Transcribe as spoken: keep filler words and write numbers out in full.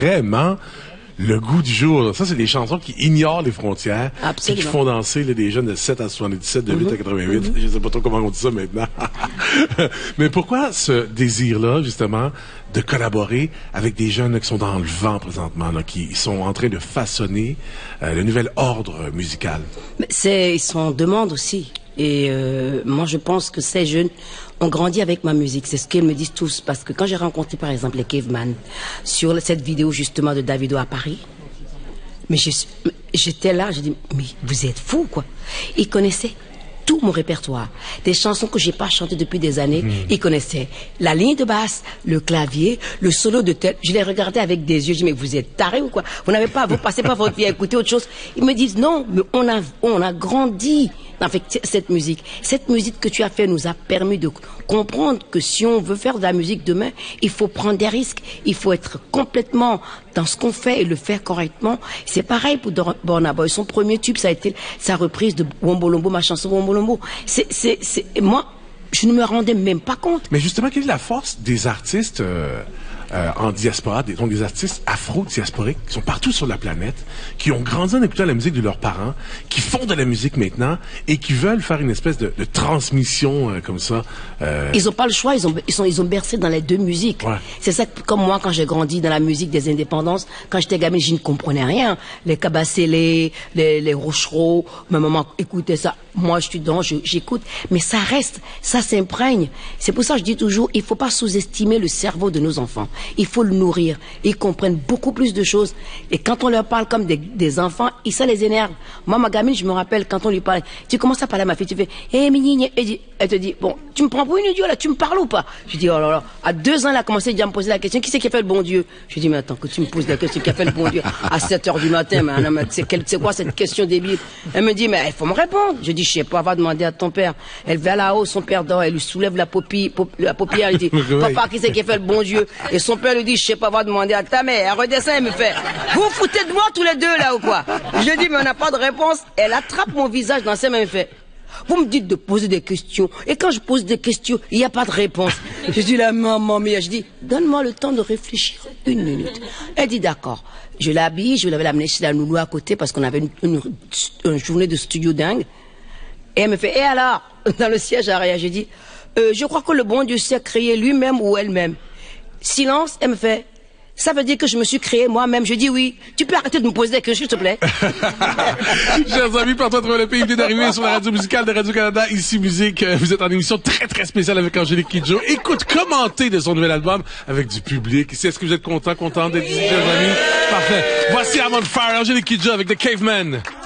vraiment le goût du jour. Ça, c'est des chansons qui ignorent les frontières. Absolument. Qui font danser là, des jeunes de sept à soixante-dix-sept, de huit Mm-hmm. à quatre-vingt-huit. Mm-hmm. Je sais pas trop comment on dit ça maintenant. Mais pourquoi ce désir-là, justement, de collaborer avec des jeunes là, qui sont dans le vent présentement, là, qui sont en train de façonner euh, le nouvel ordre musical? Mais c'est, ils sont en demande aussi. Et euh, moi, je pense que ces jeunes ont grandi avec ma musique. C'est ce qu'ils me disent tous. Parce que quand j'ai rencontré, par exemple, les Caveman, sur cette vidéo, justement, de Davido à Paris, mais je, j'étais là, j'ai dit, mais vous êtes fous, quoi. Ils connaissaient tout mon répertoire. Des chansons que j'ai pas chantées depuis des années, mmh. Ils connaissaient la ligne de basse, le clavier, le solo de tel. Je les regardais avec des yeux, je dis, mais vous êtes tarés ou quoi? Vous n'avez pas, vous passez pas votre vie à écouter autre chose. Ils me disent, non, mais on a, on a grandi avec cette musique. Cette musique que tu as fait nous a permis de comprendre que si on veut faire de la musique demain, il faut prendre des risques. Il faut être complètement dans ce qu'on fait et le faire correctement. C'est pareil pour Burna Boy. Son premier tube, ça a été sa reprise de Wombolombo, ma chanson Wombolombo. C'est, c'est, c'est, moi, je ne me rendais même pas compte. Mais justement, quelle est la force des artistes euh, euh, en diaspora, des, donc des artistes afro-diasporiques qui sont partout sur la planète, qui ont grandi en écoutant la musique de leurs parents, qui font de la musique maintenant et qui veulent faire une espèce de, de transmission euh, comme ça. Euh... Ils n'ont pas le choix, ils ont, ils sont, ils ont bercé dans les deux musiques. Ouais. C'est ça, comme moi quand j'ai grandi dans la musique des indépendances, quand j'étais gamine, je ne comprenais rien. Les Kabasélé, les, les Rochereau, ma maman écoutait ça. Moi, je suis dedans, je, j'écoute, mais ça reste, ça s'imprègne. C'est pour ça que je dis toujours, il faut pas sous-estimer le cerveau de nos enfants. Il faut le nourrir. Ils comprennent beaucoup plus de choses. Et quand on leur parle comme des, des enfants, ils, ça les énerve. Moi, ma gamine, je me rappelle, quand on lui parle, tu commences à parler à ma fille, tu fais, hé, hey, mini, elle te dit, bon, tu me prends pour une idiote, là, tu me parles ou pas? Je dis, oh là là, à deux ans, elle a commencé déjà à me poser la question, qui c'est qui a fait le bon Dieu? Je dis, mais attends, que tu me poses la question, qui a fait le bon Dieu? À sept heures du matin, mais, non, mais c'est, quel, c'est quoi cette question débile? Elle me dit, mais il faut me répondre. Je dis, je sais pas, va demander à ton père. Elle va là-haut, son père dort, elle lui soulève la paupière, pop, la paupière, elle dit, papa, qui c'est qui a fait le bon Dieu? Et son père lui dit, je sais pas, va demander à ta mère. Elle redescend, elle me fait, vous vous foutez de moi tous les deux, là, ou quoi? Je dis, mais on n'a pas de réponse. Elle attrape mon visage dans ses mains, elle me fait, vous me dites de poser des questions. Et quand je pose des questions, il n'y a pas de réponse. Je dis, la maman mia, je dis, donne-moi le temps de réfléchir une minute. Elle dit, d'accord. Je l'habille, je l'avais l'amener chez la nounou à côté parce qu'on avait une, une, une journée de studio dingue. Et elle me fait, et alors? Dans le siège arrière, j'ai dit, euh, je crois que le bon Dieu s'est créé lui-même ou elle-même. Silence, elle me fait, ça veut dire que je me suis créé moi-même. Je dis oui. Tu peux arrêter de me poser des questions, s'il te plaît? Chers amis, partout à travers le pays, venez d'arriver sur la radio musicale de Radio-Canada, ici Musique. Vous êtes en émission très, très spéciale avec Angélique Kidjo. Écoute, commentez de son nouvel album avec du public. Est-ce que vous êtes content, content d'être ici, chers amis? Parfait. Voici I'm on Fire, Angélique Kidjo avec The Caveman.